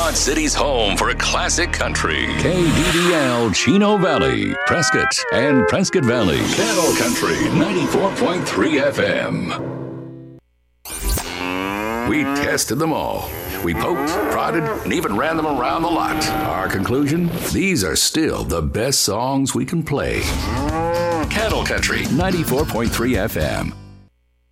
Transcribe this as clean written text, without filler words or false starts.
Quad City's home for classic country. KDDL Chino Valley, Prescott, and Prescott Valley. Cattle Country 94.3 FM. We tested them all. We poked, prodded, and even ran them around the lot. Our conclusion? These are still the best songs we can play. Cattle Country 94.3 FM.